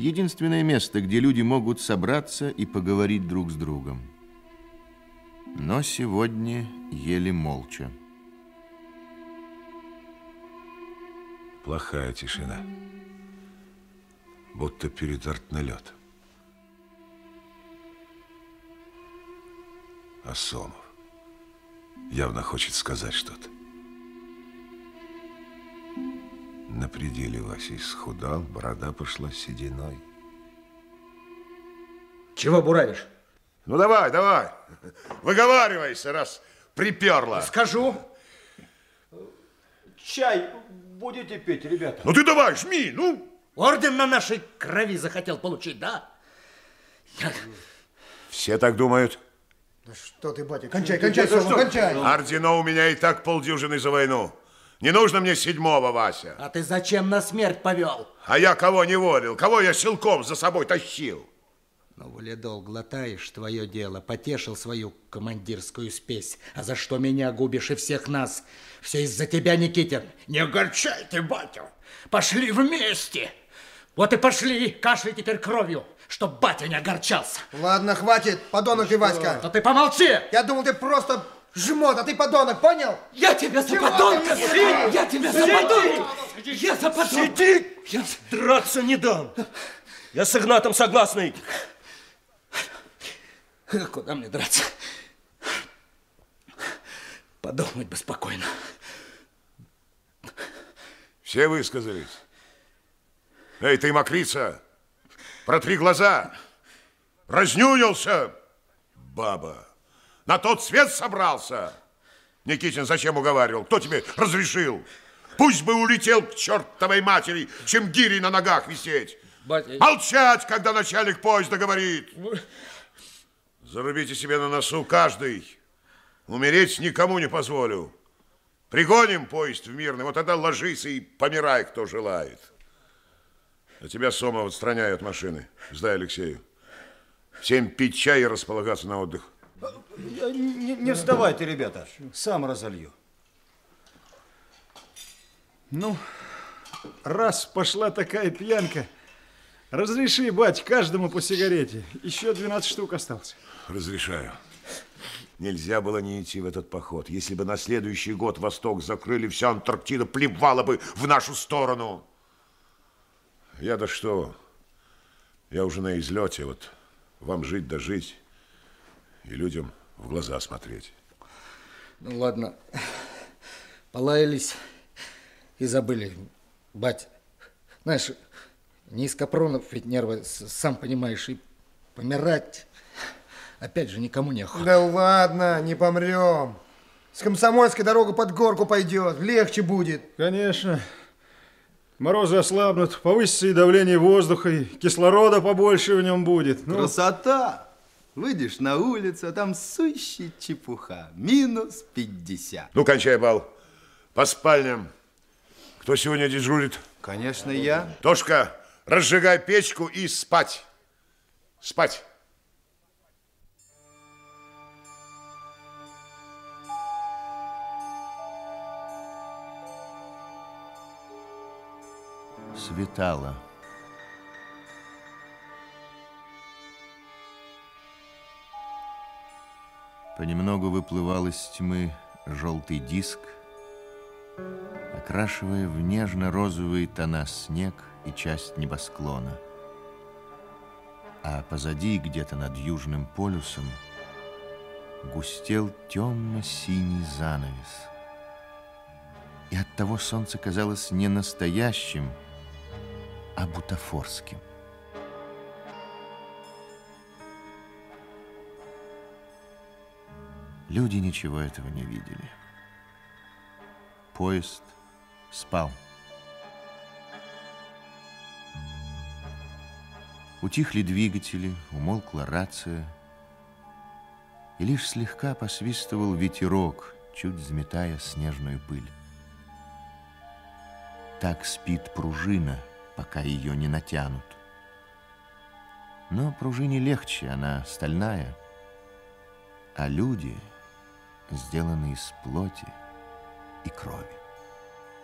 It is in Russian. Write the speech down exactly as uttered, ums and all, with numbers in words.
Единственное место, где люди могут собраться и поговорить друг с другом. Но сегодня ели молча. Плохая тишина. Будто перед артналетом. А Сомов явно хочет сказать что-то. На пределе Вася исхудал, борода пошла сединой. Чего буравишь? Ну давай, давай, выговаривайся, раз приперло. Скажу. Чай будете пить, ребята? Ну ты давай, жми, ну. Орден на нашей крови захотел получить, да? Я... Все так думают. Да что ты, батя, кончай, кончай, Сoma, кончай. Ордена у меня и так полдюжины за войну. Не нужно мне седьмого, Вася. А ты зачем на смерть повел? А я кого не волил, кого я силком за собой тащил? Ну, валидол глотаешь, твое дело. Потешил свою командирскую спесь. А за что меня губишь и всех нас? Все из-за тебя, Никитин. Не огорчай ты, батю. Пошли вместе. Вот и пошли, кашляй теперь кровью, чтоб батя не огорчался. Ладно, хватит, подонок ты, Васька. Да ты помолчи. Я думал, ты просто жмот, а ты подонок, понял? Я тебя за подонка! Я тебя за подонка! Я за подонка! Сиди! Я драться не дам. Я с Игнатом согласный. Куда мне драться? Подумать бы спокойно. Все высказались. Эй, ты, мокрица, протри глаза. Разнюнился, баба. На тот свет собрался. Никитин зачем уговаривал? Кто тебе разрешил? Пусть бы улетел к чертовой матери, чем гири на ногах висеть. Батя... Молчать, когда начальник поезда говорит. Зарубите себе на носу каждый. Умереть никому не позволю. Пригоним поезд в Мирный, вот тогда ложись и помирай, кто желает. А тебя, Сомов, отстраняю от машины. Сдай Алексею. Всем пить чай и располагаться на отдых. Не, не вставайте, ребята. Сам разолью. Ну, раз пошла такая пьянка, разреши, бать, каждому по сигарете. Еще двенадцать штук осталось. Разрешаю. Нельзя было не идти в этот поход. Если бы на следующий год Восток закрыли, вся Антарктида плевала бы в нашу сторону. Я да что? Я уже на излете. Вот вам жить да жить. И людям в глаза смотреть. Ну, ладно. Полаялись и забыли. Бать, знаешь, не из капронов ведь нервы, сам понимаешь, и помирать опять же никому не охота. Да ладно, не помрем. С Комсомольской дорога под горку пойдет, легче будет. Конечно. Морозы ослабнут, повысится и давление воздуха, и кислорода побольше в нем будет. Ну... Красота! Выйдешь на улицу, а там сущая чепуха. Минус пятьдесят. Ну, кончай бал. По спальням. Кто сегодня дежурит? Конечно, я. Тошка, разжигай печку и спать. Спать. Светало. Понемногу выплывал из тьмы желтый диск, окрашивая в нежно-розовые тона снег и часть небосклона. А позади, где-то над Южным полюсом, густел темно-синий занавес. И оттого солнце казалось не настоящим, а бутафорским. Люди ничего этого не видели. Поезд спал. Утихли двигатели, умолкла рация, и лишь слегка посвистывал ветерок, чуть взметая снежную пыль. Так спит пружина, пока ее не натянут. Но пружине легче, она стальная, а люди сделаны из плоти и крови.